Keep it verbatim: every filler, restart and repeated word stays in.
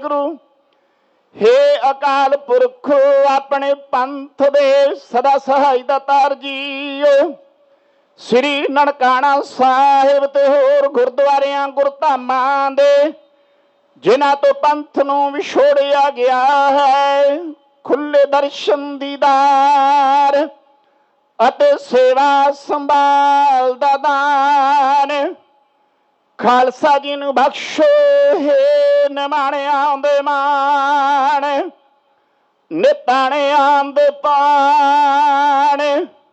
वाहेगुरु। हे अकाल पुरख अपने पंथ दे सदा सहाय दातार जीओ। श्री ननकाना साहिब ते होर गुरुद्वारियां गुरधामां दे जिन्हां तो पंथ नूं विछोड़िया गया है, खुले दर्शन दीदार अते सेवा संभाल दा दान खालसा जी नूं बख्शो हे निमाणियां दे मान निताणियां दे पाण।